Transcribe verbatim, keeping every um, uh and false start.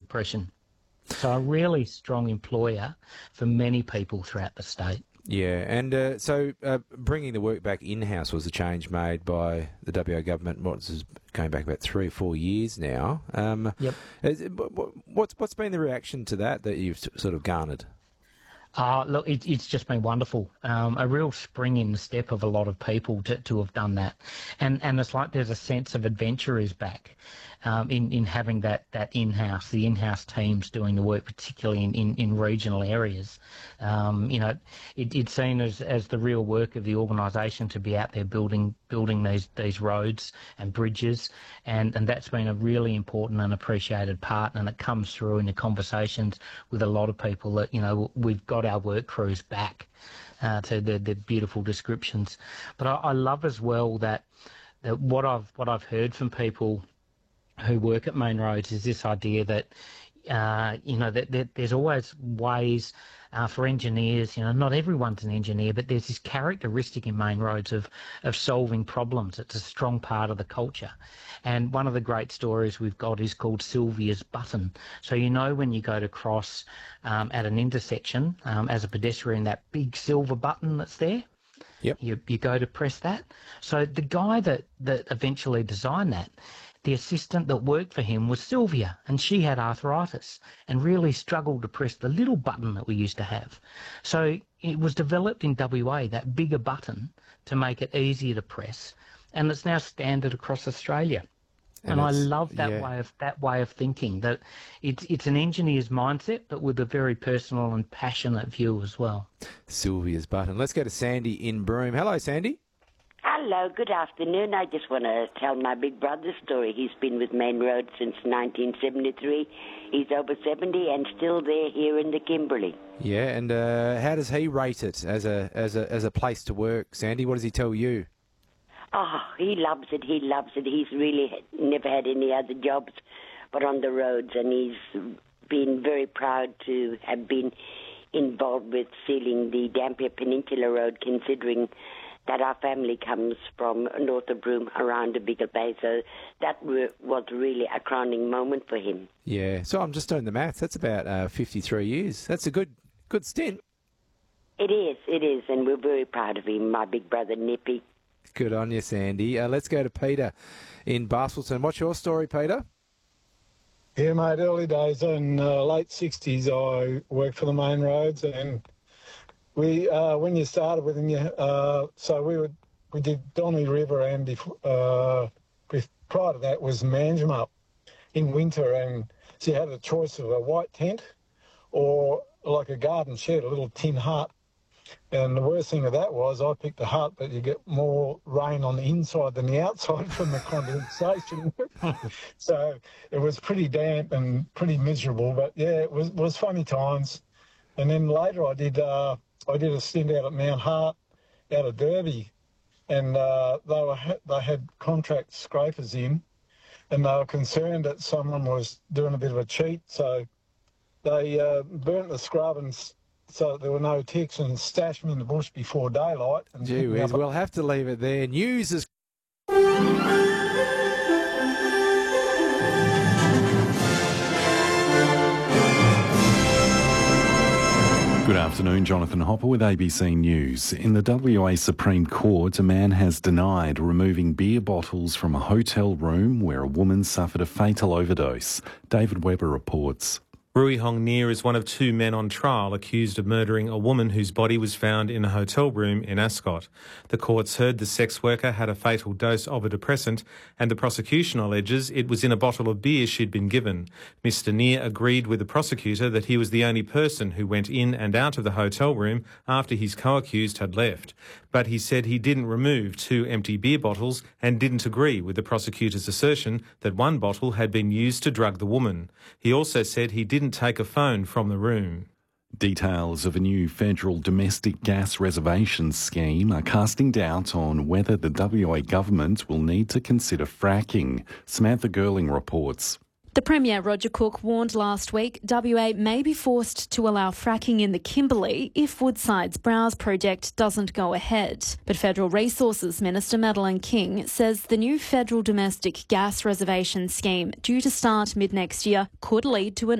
depression. So a really strong employer for many people throughout the state. Yeah, and uh, so uh, bringing the work back in-house was a change made by the W A government. What's going back about three or four years now. Um, Yep. Is, what's what's been the reaction to that that you've sort of garnered? Uh, look, it, it's just been wonderful. Um, a real spring in the step of a lot of people to, to have done that. And and it's like there's a sense of adventure is back um, in, in having that, that in-house, the in-house teams doing the work, particularly in, in, in regional areas. Um, you know, it, it's seen as, as the real work of the organisation to be out there building building these, these roads and bridges. And, and that's been a really important and appreciated part. And it comes through in the conversations with a lot of people that, you know, we've got our work crews back uh, to the, the beautiful descriptions. But I, I love as well that that what I've what I've heard from people who work at Main Roads is this idea that uh, you know that, that there's always ways uh, for engineers. You know, not everyone's an engineer, but there's this characteristic in Main Roads of of solving problems. It's a strong part of the culture. And one of the great stories we've got is called Sylvia's Button. So you know when you go to cross um, at an intersection um, as a pedestrian, that big silver button that's there, Yep. you, you go to press that. So the guy that, that eventually designed that, the assistant that worked for him was Sylvia, and she had arthritis and really struggled to press the little button that we used to have. So it was developed in W A, that bigger button, to make it easier to press. And it's now standard across Australia. And, and I love that yeah. way of that way of thinking, that it's it's an engineer's mindset, but with a very personal and passionate view as well. Sylvia's Button. Let's go to Sandy in Broome. Hello, Sandy. Hello, good afternoon. I just want to tell my big brother's story. He's been with Main Road since nineteen seventy-three. He's over seventy and still there here in the Kimberley. Yeah, and uh, how does he rate it as a as a as a place to work, Sandy? What does he tell you? Oh, he loves it. He loves it. He's really never had any other jobs but on the roads, and he's been very proud to have been involved with sealing the Dampier Peninsula Road, considering that our family comes from north of Broome around the Biggle Bay. So that re- was really a crowning moment for him. Yeah, so I'm just doing the maths. That's about uh, fifty-three years. That's a good good stint. It is, it is, and we're very proud of him, my big brother Nippy. Good on you, Sandy. Uh, let's go to Peter in Bastleton. What's your story, Peter? Yeah, mate, early days in uh, late sixties, I worked for the Main Roads, and we, uh, when you started with them, you, uh, so we would we did Donny River, and before, uh, prior to that was Manjimup in winter, and so you had a choice of a white tent or like a garden shed, a little tin hut. And the worst thing of that was I picked a hut, but you get more rain on the inside than the outside from the condensation. So it was pretty damp and pretty miserable. But yeah, it was was funny times. And then later I did uh, I did a stint out at Mount Hart, out of Derby, and uh, they were they had contract scrapers in, and they were concerned that someone was doing a bit of a cheat, so they uh, burnt the scrub and so that there were no ticks, and stashed them in the bush before daylight. And Gee whiz, we'll have to leave it there. News is... Good afternoon, Jonathan Hopper with A B C News. In the W A Supreme Court, a man has denied removing beer bottles from a hotel room where a woman suffered a fatal overdose. David Webber reports. Rui Hong Nia is one of two men on trial accused of murdering a woman whose body was found in a hotel room in Ascot. The courts heard the sex worker had a fatal dose of a depressant, and the prosecution alleges it was in a bottle of beer she'd been given. Mister Nia agreed with the prosecutor that he was the only person who went in and out of the hotel room after his co-accused had left. But he said he didn't remove two empty beer bottles and didn't agree with the prosecutor's assertion that one bottle had been used to drug the woman. He also said he didn't take a phone from the room. Details of a new federal domestic gas reservation scheme are casting doubt on whether the W A government will need to consider fracking. Samantha Girling reports. The Premier, Roger Cook, warned last week W A may be forced to allow fracking in the Kimberley if Woodside's Browse project doesn't go ahead. But Federal Resources Minister Madeleine King says the new federal domestic gas reservation scheme, due to start mid-next year, could lead to an